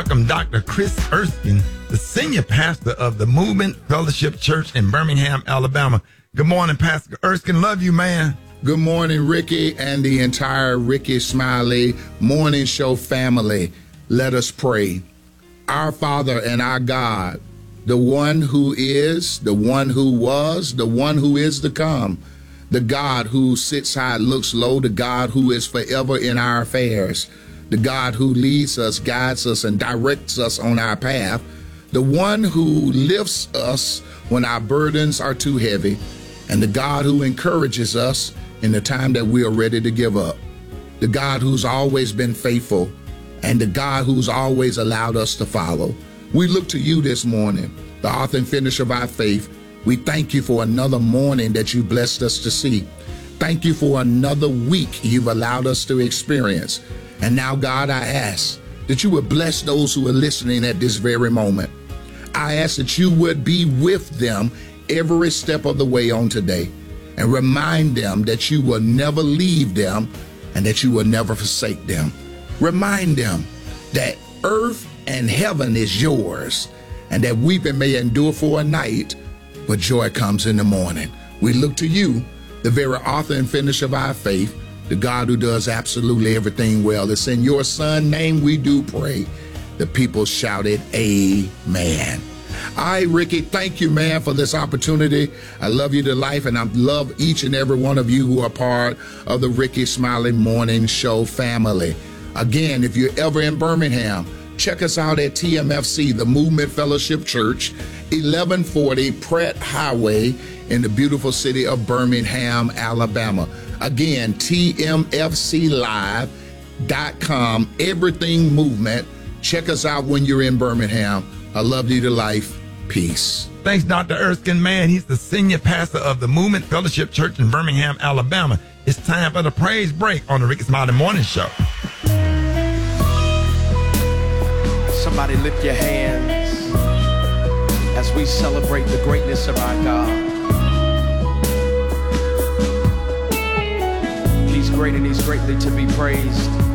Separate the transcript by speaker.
Speaker 1: Welcome Dr. Chris Erskine, the senior pastor of the Movement Fellowship Church in Birmingham, Alabama. Good morning, Pastor Erskine. Love you, man.
Speaker 2: Good morning, Ricky and the entire Ricky Smiley Morning Show family. Let us pray. Our Father and our God, the one who is, the one who was, the one who is to come, the God who sits high, looks low, the God who is forever in our affairs, the God who leads us, guides us, and directs us on our path, the one who lifts us when our burdens are too heavy, and the God who encourages us in the time that we are ready to give up, the God who's always been faithful, and the God who's always allowed us to follow. We look to you this morning, the author and finisher of our faith. We thank you for another morning that you blessed us to see. Thank you for another week you've allowed us to experience. And now, God, I ask that you would bless those who are listening at this very moment. I ask that you would be with them every step of the way on today and remind them that you will never leave them and that you will never forsake them. Remind them that earth and heaven is yours and that weeping may endure for a night, but joy comes in the morning. We look to you, the very author and finisher of our faith, the God who does absolutely everything well. It's in your Son's name we do pray. The people shouted, amen. All right, Ricky, thank you, man, for this opportunity. I love you to life, and I love each and every one of you who are part of the Ricky Smiley Morning Show family. Again, if you're ever in Birmingham, check us out at TMFC, the Movement Fellowship Church, 1140 Pratt Highway in the beautiful city of Birmingham, Alabama. Again, TMFClive.com, everything movement. Check us out when you're in Birmingham. I love you to life. Peace.
Speaker 1: Thanks, Dr. Erskine, man. He's the senior pastor of the Movement Fellowship Church in Birmingham, Alabama. It's time for the praise break on the Ricky Smiley Morning Show.
Speaker 3: Somebody lift your hands as we celebrate the greatness of our God. He's great and he's greatly to be praised.